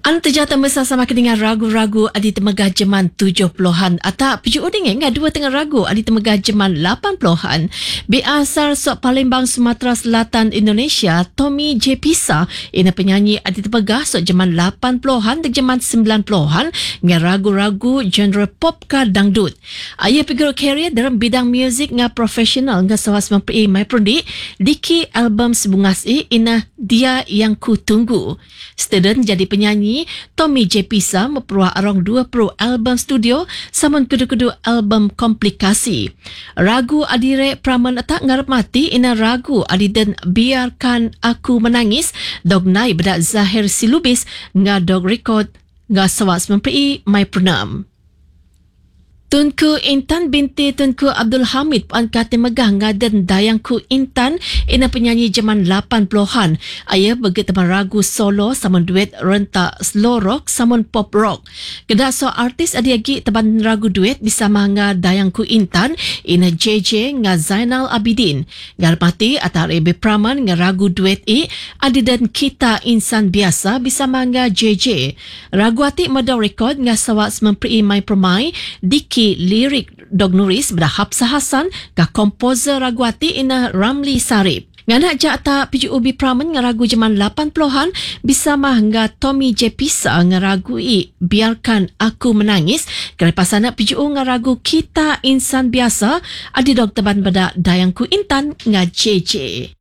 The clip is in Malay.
Antejata bersama dengan ragu-ragu adi temegah jeman 70-an atau peju dengan dua tengah ragu adi temegah jeman 80-an. Berasal sok Palembang, Sumatera Selatan, Indonesia, Tommy J. Pisa ina penyanyi adi temegah sok jeman 80-an dan jeman 90-an dengan ragu-ragu genre pop ka dangdut. Ia figur karier dalam bidang muzik nga profesional nga sawas mempunyai mai prodik diki album Sebungas ina Dia Yang Ku Tunggu. Student jadi penyanyi, Tommy J. Pisa memperluah arong 20 album studio samun kedu-kedu album komplikasi. Ragu adire praman atak ngarap mati ina ragu adiden Biarkan Aku Menangis dog nai bedak Zahir Silubis nga dog record nga sawas mempunyai mai pernam. Tunku Intan binti Tunku Abdul Hamid puan kata megah ngaden Dayangku Intan ina penyanyi zaman 80-an. Ia begitu ragu solo samun duet rentak slow rock samun pop rock. Kedak so artis adiagi teban ragu duet bersama nga Dayangku Intan ina JJ nga Zainal Abidin. Ngarpati atar ebe praman nga ragu duet adi dan Kita Insan Biasa bersama nga JJ. Ragu ati madau rekod nga sawas mempunyai mai permai diki lirik dog nuris beda Hapsa Hasan ka komposer raguati ina Ramli Sarip. Ngana jata piju ubi pramen nga ragu zaman 80-an bisa mah nga Tommy J. Pisa nga ragu Biarkan Aku Menangis kali pasana piju nga ragu Kita Insan Biasa adi dog teban beda Dayangku Intan nga JJ.